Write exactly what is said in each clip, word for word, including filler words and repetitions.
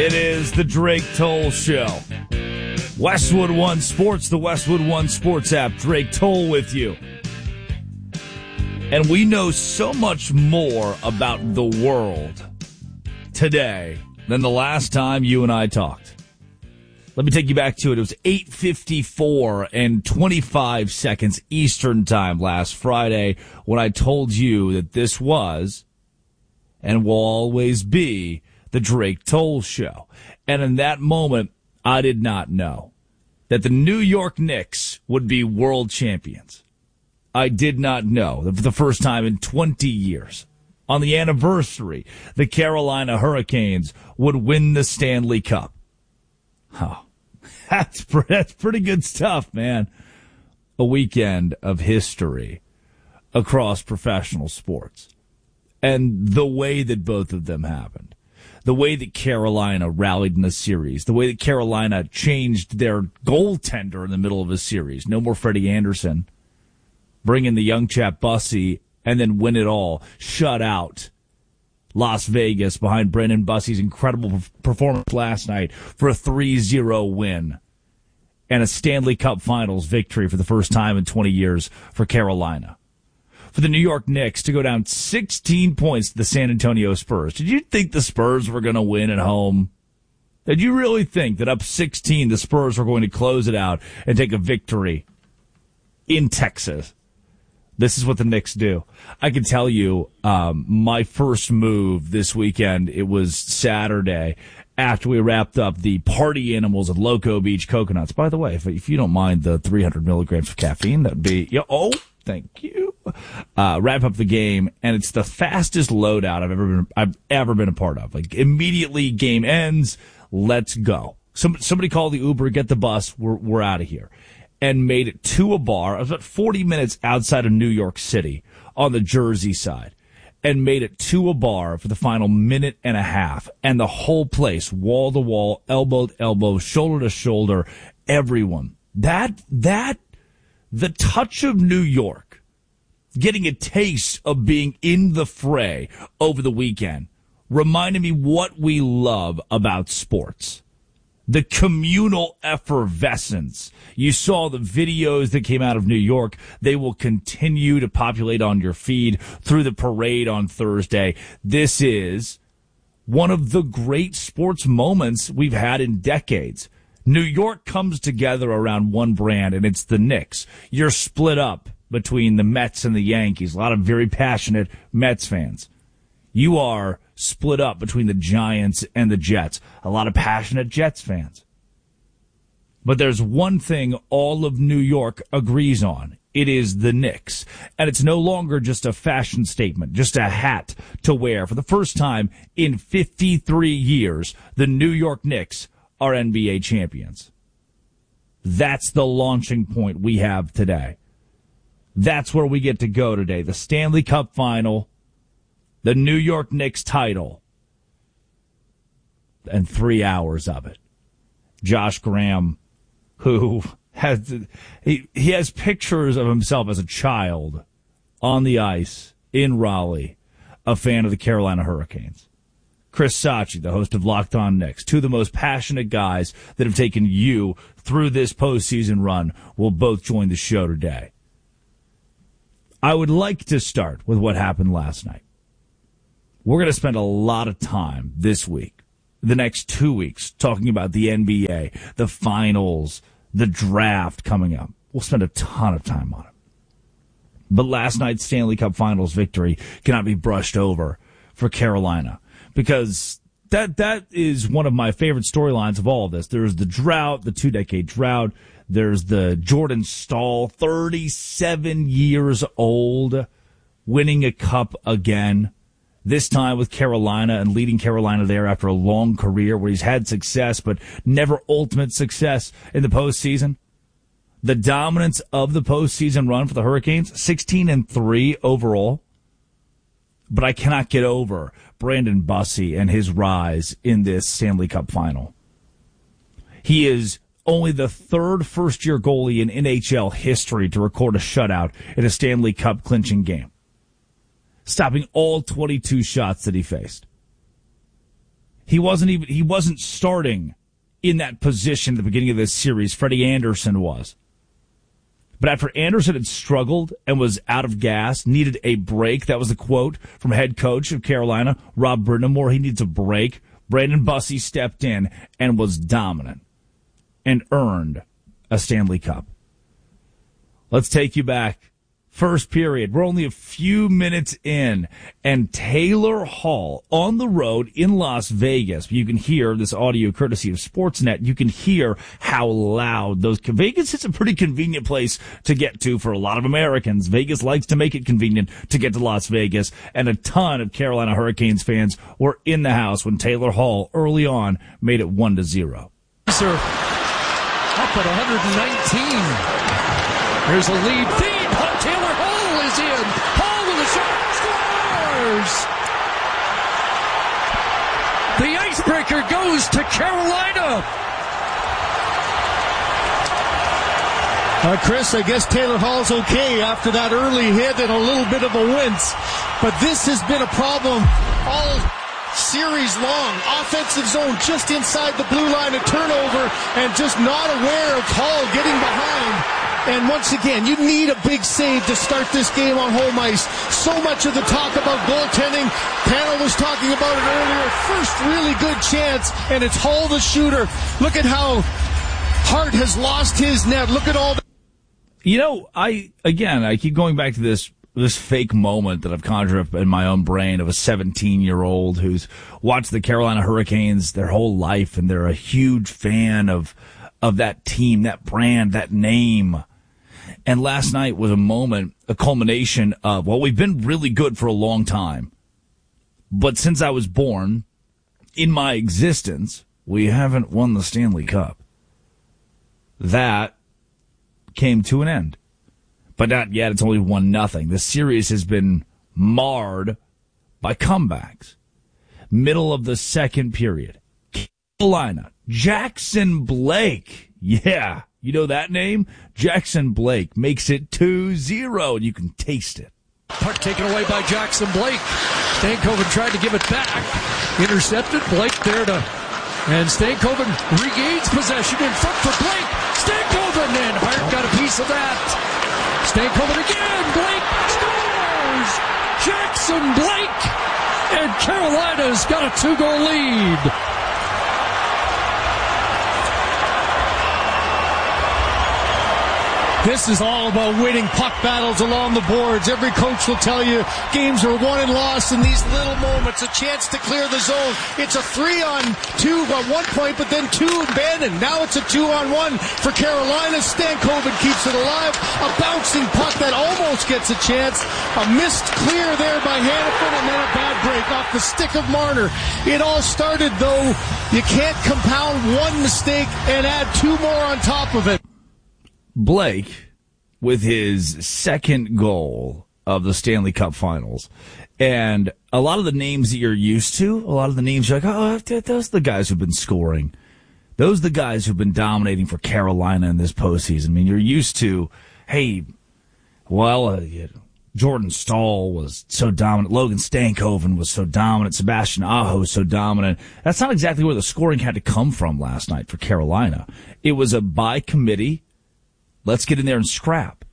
It is the Drake Toll Show. Westwood One Sports, the Westwood One Sports app. Drake Toll with you. And we know so much more about the world today than the last time you and I talked. Let me take you back to it. It was eight fifty-four and twenty-five seconds Eastern time last Friday when I told you that this was and will always be the Drake Toll Show. And in that moment, I did not know that the New York Knicks would be world champions. I did not know that for the first time in twenty years, on the anniversary, the Carolina Hurricanes would win the Stanley Cup. Oh, that's, that's pretty good stuff, man. A weekend of history across professional sports. And the way that both of them happened. The way that Carolina rallied in the series. The way that Carolina changed their goaltender in the middle of a series. No more Freddie Anderson. Bring in the young chap Bussy and then win it all. Shut out Las Vegas behind Brendan Bussey's incredible performance last night for a three zero win. And a Stanley Cup Finals victory for the first time in twenty years for Carolina. For the New York Knicks to go down sixteen points to the San Antonio Spurs. Did you think the Spurs were going to win at home? Did you really think that up sixteen, the Spurs were going to close it out and take a victory in Texas? This is what the Knicks do. I can tell you, um, my first move this weekend, it was Saturday after we wrapped up the Party Animals at Loco Beach Coconuts. By the way, if, if you don't mind the three hundred milligrams of caffeine, that would be, yeah, oh, thank you. Uh, wrap up the game, and it's the fastest loadout I've ever been, I've ever been a part of. Like, immediately game ends, let's go. Some, somebody call the Uber, get the bus, we're, we're out of here. And made it to a bar. I was about forty minutes outside of New York City on the Jersey side. And made it to a bar for the final minute and a half. And the whole place, wall to wall, elbow to elbow, shoulder to shoulder, everyone. That, that, the touch of New York, getting a taste of being in the fray over the weekend, reminded me what we love about sports. The communal effervescence. You saw the videos that came out of New York. They will continue to populate on your feed through the parade on Thursday. This is one of the great sports moments we've had in decades. New York comes together around one brand, and it's the Knicks. You're split up between the Mets and the Yankees. A lot of very passionate Mets fans. You are split up between the Giants and the Jets. A lot of passionate Jets fans. But there's one thing all of New York agrees on. It is the Knicks. And it's no longer just a fashion statement, just a hat to wear. For the first time in fifty-three years, the New York Knicks are N B A champions. That's the launching point we have today. That's where we get to go today. The Stanley Cup Final, the New York Knicks title, and three hours of it. Josh Graham, who has he, he has pictures of himself as a child on the ice in Raleigh, a fan of the Carolina Hurricanes. Chris Sachi, the host of Locked On Knicks, two of the most passionate guys that have taken you through this postseason run, will both join the show today. I would like to start with what happened last night. We're going to spend a lot of time this week, the next two weeks, talking about the N B A, the finals, the draft coming up. We'll spend a ton of time on it. But last night's Stanley Cup Finals victory cannot be brushed over for Carolina, because that that is one of my favorite storylines of all of this. There's the drought, the two-decade drought. There's the Jordan Staal, thirty-seven years old, winning a cup again. This time with Carolina and leading Carolina there after a long career where he's had success, but never ultimate success in the postseason. The dominance of the postseason run for the Hurricanes, sixteen and three overall. But I cannot get over Brandon Bussey and his rise in this Stanley Cup final. He is only the third first-year goalie in N H L history to record a shutout in a Stanley Cup clinching game, stopping all twenty-two shots that he faced. He wasn't even, he wasn't starting in that position at the beginning of this series. Freddie Anderson was. But after Anderson had struggled and was out of gas, needed a break, that was the quote from head coach of Carolina, Rob Brindamore. He needs a break. Brandon Bussi stepped in and was dominant and earned a Stanley Cup. Let's take you back. First period. We're only a few minutes in, and Taylor Hall on the road in Las Vegas. You can hear this audio courtesy of Sportsnet. You can hear how loud those. Vegas is a pretty convenient place to get to for a lot of Americans. Vegas likes to make it convenient to get to Las Vegas, and a ton of Carolina Hurricanes fans were in the house when Taylor Hall early on made it one to zero. Sir, up at one hundred nineteen. Here's a lead feed. Taylor Hall is in. Hall with a shot. Scores! The icebreaker goes to Carolina. Uh, Chris, I guess Taylor Hall's okay after that early hit and a little bit of a wince. But this has been a problem all series long. Offensive zone just inside the blue line, a turnover, and just not aware of Hall getting behind. And once again, you need a big save to start this game on home ice. So much of the talk about goaltending, Panel was talking about it earlier. First really good chance, and it's Hall the shooter. Look at how Hart has lost his net. Look at all the... You know, I, again, I keep going back to this this fake moment that I've conjured up in my own brain of a seventeen-year-old who's watched the Carolina Hurricanes their whole life, and they're a huge fan of of that team, that brand, that name. And last night was a moment, a culmination of, well, we've been really good for a long time. But since I was born, in my existence, we haven't won the Stanley Cup. That came to an end. But not yet. It's only one nothing. The series has been marred by comebacks. Middle of the second period. Carolina. Jackson Blake. Yeah. You know that name? Jackson Blake makes it two zero, and you can taste it. Puck taken away by Jackson Blake. Stankoven tried to give it back. Intercepted. Blake there to... And Stankoven regains possession in front for Blake. Stankoven, and Hart got a piece of that. Stankoven again. Blake scores! Jackson Blake! And Carolina's got a two-goal lead. This is all about winning puck battles along the boards. Every coach will tell you games are won and lost in these little moments. A chance to clear the zone. It's a three on two at one point, but then two abandoned. Now it's a two on one for Carolina. Stankoven keeps it alive. A bouncing puck that almost gets a chance. A missed clear there by Hannafin, and then a bad break off the stick of Marner. It all started, though. You can't compound one mistake and add two more on top of it. Blake, with his second goal of the Stanley Cup Finals, and a lot of the names that you're used to, a lot of the names you're like, oh, those are the guys who've been scoring. Those are the guys who've been dominating for Carolina in this postseason. I mean, you're used to, hey, well, uh, you know, Jordan Stahl was so dominant. Logan Stankoven was so dominant. Sebastian Aho was so dominant. That's not exactly where the scoring had to come from last night for Carolina. It was a by committee. Let's get in there and scrap.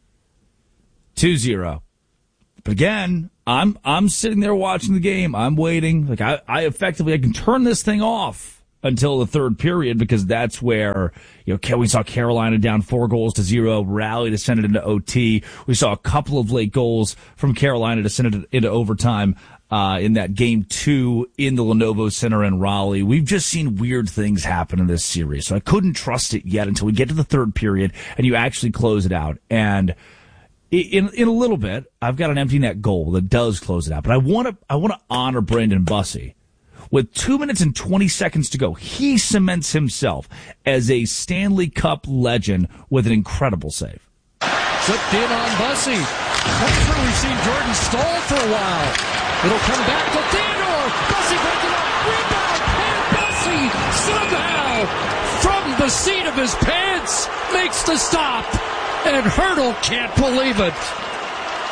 two zero. But again, I'm I'm sitting there watching the game. I'm waiting. Like I, I effectively I can turn this thing off until the third period, because that's where, you know, we saw Carolina down four goals to zero, rally to send it into O T. We saw a couple of late goals from Carolina to send it into overtime. Uh, in that game two in the Lenovo Center in Raleigh. We've just seen weird things happen in this series. So I couldn't trust it yet until we get to the third period and you actually close it out. And in, in a little bit, I've got an empty net goal that does close it out. But I want to, I want to honor Brandon Bussi. With two minutes and twenty seconds to go, he cements himself as a Stanley Cup legend with an incredible save. Flipped in on Bussi. That's where we've seen Jordan Stahl for a while. It'll come back to Theodore. Bussi breaks it up. Rebound. And Bussi somehow, from the seat of his pants, makes the stop. And Hurdle can't believe it.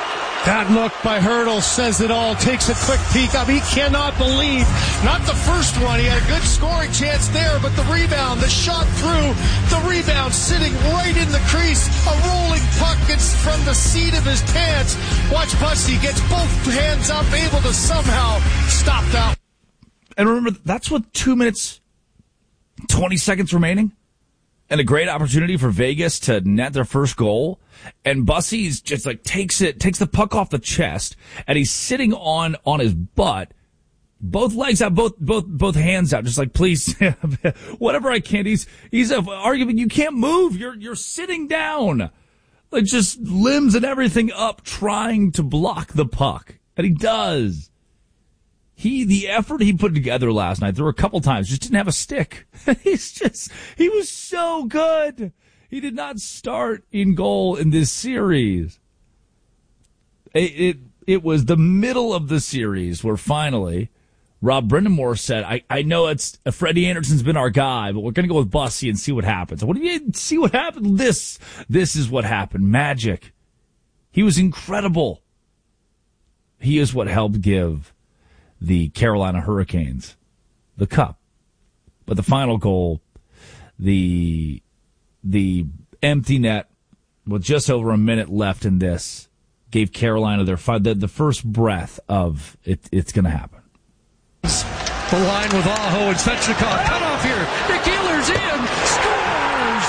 That look by Hurdle says it all. Takes a quick peek up. He cannot believe. Not the first one. He had a good scoring chance there, but the rebound, the shot through, the rebound sitting right in the crease. A rolling puck gets from the seat of his pants. Watch Bussy gets both hands up, able to somehow stop that. And remember, that's with two minutes, twenty seconds remaining. And a great opportunity for Vegas to net their first goal. And Bussy's just like takes it, takes the puck off the chest, and he's sitting on, on his butt, both legs out, both, both, both hands out, just like, please, whatever I can. He's, he's arguing, you can't move. You're, you're sitting down. Like just limbs and everything up, trying to block the puck. And he does. He, the effort he put together last night, there were a couple times, just didn't have a stick. He's just, he was so good. He did not start in goal in this series. It, it, it was the middle of the series where finally Rob Brind'Amour said, I, I know it's, uh, Freddie Anderson's been our guy, but we're going to go with Bussy and see what happens. What do you mean, see what happened? This, this is what happened. Magic. He was incredible. He is what helped give the Carolina Hurricanes the cup. But the final goal, the the empty net with just over a minute left in this, gave Carolina their the, the first breath of it, it's going to happen. The line with Aho and Svechnikov. Cut off here. Nick Ehlers in. Scores!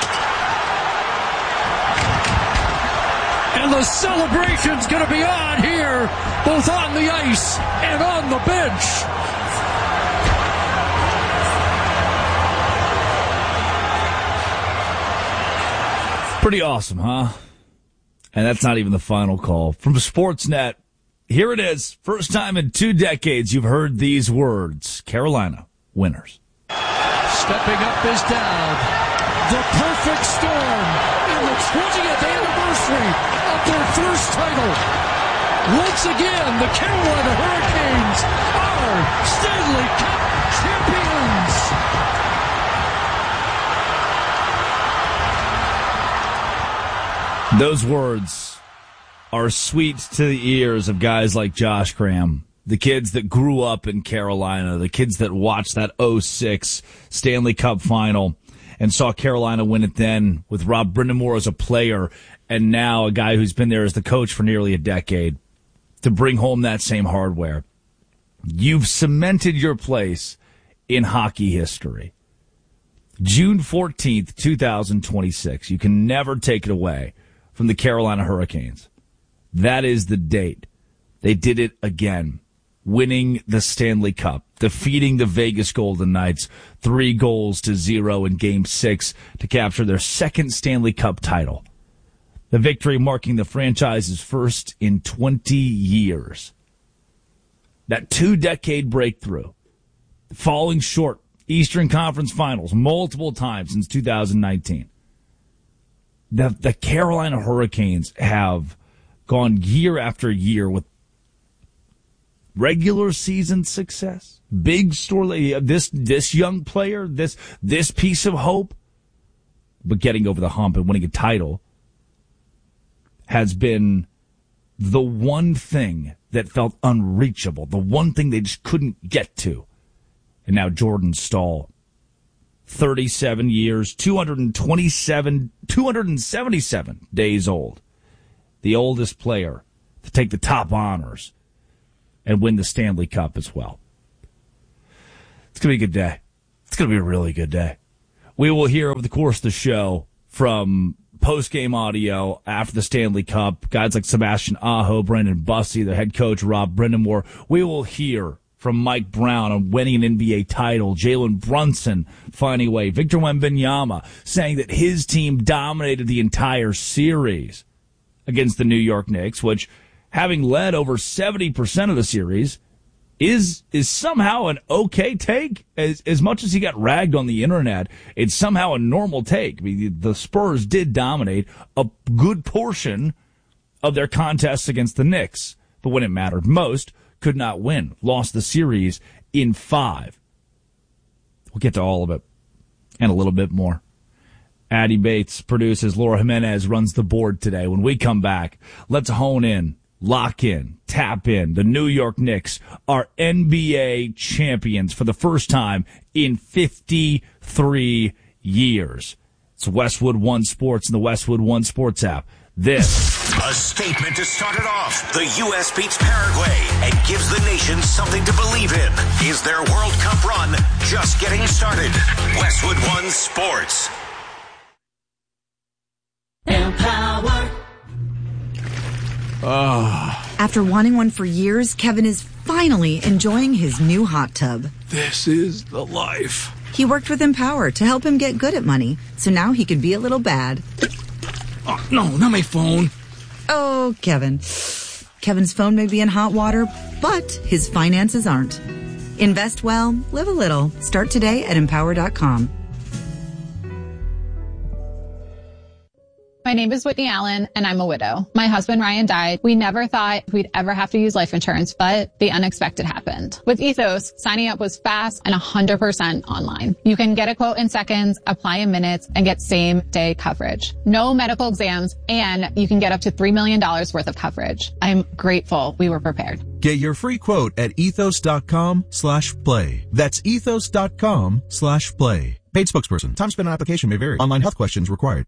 And the celebration's going to be on here, both on the ice and on the bench. Pretty awesome, huh? And that's not even the final call. From Sportsnet, here it is. First time in two decades you've heard these words. Carolina winners. Stepping up is down. The perfect storm in the twentieth anniversary of their first title. Once again, the Carolina Hurricanes are Stanley Cup champions. Those words are sweet to the ears of guys like Josh Graham, the kids that grew up in Carolina, the kids that watched that oh six Stanley Cup final and saw Carolina win it then with Rob Brind'Amour as a player, and now a guy who's been there as the coach for nearly a decade to bring home that same hardware. You've cemented your place in hockey history. June fourteenth, twenty twenty-six. You can never take it away from the Carolina Hurricanes. That is the date. They did it again, winning the Stanley Cup, defeating the Vegas Golden Knights three goals to zero in Game six to capture their second Stanley Cup title. The victory marking the franchise's first in twenty years. That two-decade breakthrough, falling short Eastern Conference Finals multiple times since two thousand nineteen. The, the Carolina Hurricanes have gone year after year with regular season success, big story, this this young player, this this piece of hope, but getting over the hump and winning a title has been the one thing that felt unreachable, the one thing they just couldn't get to. And now Jordan Staal, thirty-seven years, two hundred twenty-seven, two hundred seventy-seven days old, the oldest player to take the top honors and win the Stanley Cup as well. It's going to be a good day. It's going to be a really good day. We will hear over the course of the show from post-game audio after the Stanley Cup, guys like Sebastian Aho, Brendan Bussy, the head coach Rob Brind'Amour. We will hear from Mike Brown on winning an N B A title, Jalen Brunson finding a way, Victor Wembanyama saying that his team dominated the entire series against the New York Knicks, which, having led over seventy percent of the series, is is somehow an okay take. As as much as he got ragged on the internet, it's somehow a normal take. I mean, the Spurs did dominate a good portion of their contests against the Knicks, but when it mattered most, could not win. Lost the series in five. We'll get to all of it and a little bit more. Addie Bates produces. Laura Jimenez runs the board today. When we come back, let's hone in Lock in, tap in. The New York Knicks are N B A champions for the first time in fifty-three years. It's Westwood One Sports and the Westwood One Sports app. This. A statement to start it off. The U S beats Paraguay and gives the nation something to believe in. Is their World Cup run just getting started? Westwood One Sports. Empower. Oh. After wanting one for years, Kevin is finally enjoying his new hot tub. This is the life. He worked with Empower to help him get good at money, so now he could be a little bad. Oh, no, not my phone. Oh, Kevin. Kevin's phone may be in hot water, but his finances aren't. Invest well, live a little. Start today at empower dot com. My name is Whitney Allen, and I'm a widow. My husband, Ryan, died. We never thought we'd ever have to use life insurance, but the unexpected happened. With Ethos, signing up was fast and one hundred percent online. You can get a quote in seconds, apply in minutes, and get same-day coverage. No medical exams, and you can get up to three million dollars worth of coverage. I'm grateful we were prepared. Get your free quote at ethos.com slash play. That's ethos.com slash play. Paid spokesperson. Time spent on application may vary. Online health questions required.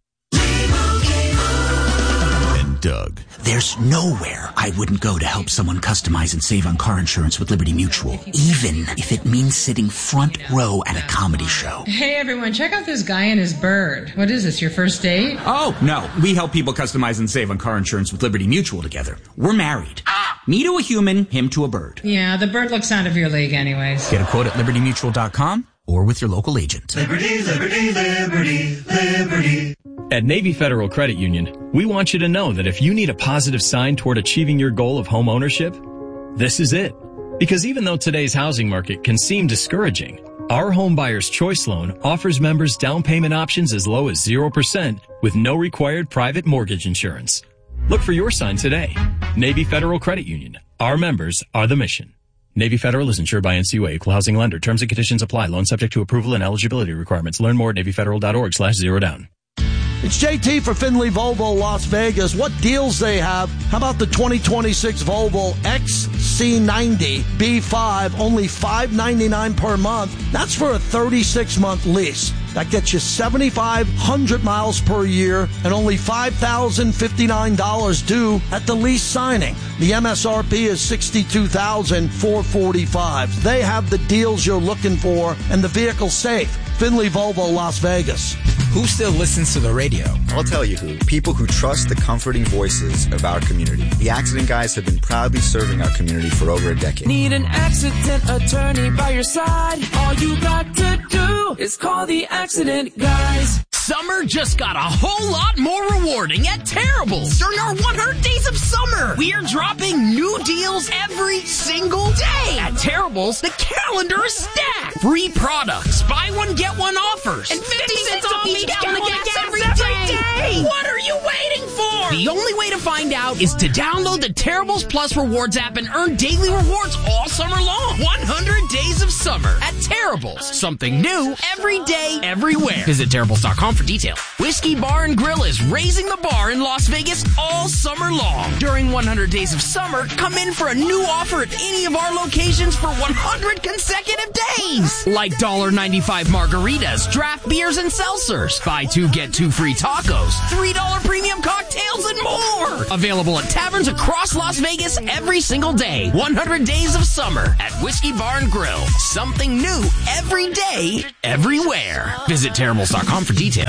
Doug. There's nowhere I wouldn't go to help someone customize and save on car insurance with Liberty Mutual, even if it means sitting front row at a comedy show. Hey everyone, check out this guy and his bird. What is this, your first date? Oh, no. We help people customize and save on car insurance with Liberty Mutual together. We're married. Me to a human, him to a bird. Yeah, the bird looks out of your league anyways. Get a quote at liberty mutual dot com or with your local agent. Liberty, liberty, liberty, liberty. At Navy Federal Credit Union, we want you to know that if you need a positive sign toward achieving your goal of home ownership, this is it. Because even though today's housing market can seem discouraging, our Home Buyer's Choice Loan offers members down payment options as low as zero percent with no required private mortgage insurance. Look for your sign today. Navy Federal Credit Union. Our members are the mission. Navy Federal is insured by N C U A, Equal Housing Lender. Terms and conditions apply. Loan subject to approval and eligibility requirements. Learn more at navy federal dot org slash zero down. It's J T for Findlay Volvo Las Vegas. What deals they have? How about the twenty twenty-six Volvo X C ninety B five, only five hundred ninety-nine dollars per month. That's for a thirty-six month lease. That gets you seven thousand five hundred miles per year and only five thousand fifty-nine dollars due at the lease signing. The M S R P is sixty-two thousand four hundred forty-five dollars. They have the deals you're looking for and the vehicle's safe. Findlay Volvo Las Vegas. Who still listens to the radio? I'll tell you who. People who trust the comforting voices of our community. The Accident Guys have been proudly serving our community for over a decade. Need an accident attorney by your side? All you got to do is call the Accident Guys. Summer just got a whole lot more rewarding at Terrible's during our one hundred days of summer. We are dropping new deals every single day. At Terrible's, the calendar is stacked. Free products, buy one, get one offers, and fifty cents off each gallon of gas every day. What are you waiting for? The only way to find out is to download the Terrible's Plus Rewards app and earn daily rewards all summer long. one hundred days of summer at Terrible's. Something new every day, everywhere. Visit Terrible's dot com for details. Whiskey Bar and Grill is raising the bar in Las Vegas all summer long. During one hundred days of summer, come in for a new offer at any of our locations for one hundred consecutive days. Like one dollar ninety-five margaritas, draft beers, and seltzers. Buy two, get two free tacos, three dollar premium cocktails, and more. Available at taverns across Las Vegas every single day. one hundred days of summer at Whiskey Bar and Grill. Something new every day, everywhere. Visit Terrible's dot com for details.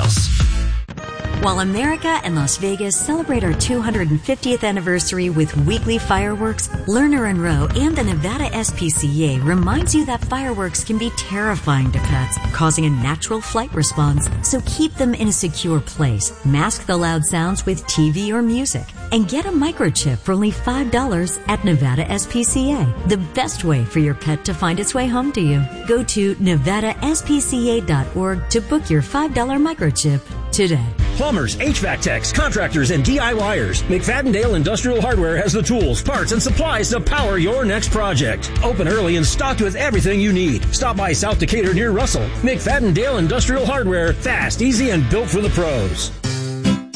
While America and Las Vegas celebrate our two hundred fiftieth anniversary with weekly fireworks, Lerner and Rowe and the Nevada S P C A reminds you that fireworks can be terrifying to pets, causing a natural flight response. So keep them in a secure place. Mask the loud sounds with T V or music. And get a microchip for only five dollars at Nevada S P C A. The best way for your pet to find its way home to you. Go to nevada s p c a dot org to book your five dollar microchip today. Plumbers, H V A C techs, contractors, and DIYers. McFadden-Dale Industrial Hardware has the tools, parts, and supplies to power your next project. Open early and stocked with everything you need. Stop by South Decatur near Russell. McFadden-Dale Industrial Hardware. Fast, easy, and built for the pros.